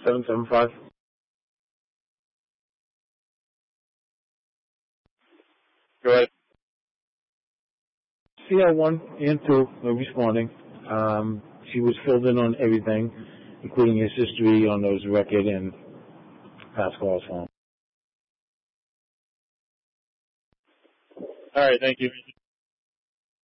775. Go ahead. CL1 and 2 are responding. She was filled in on everything, including his history on those record and past calls for him. All right, thank you.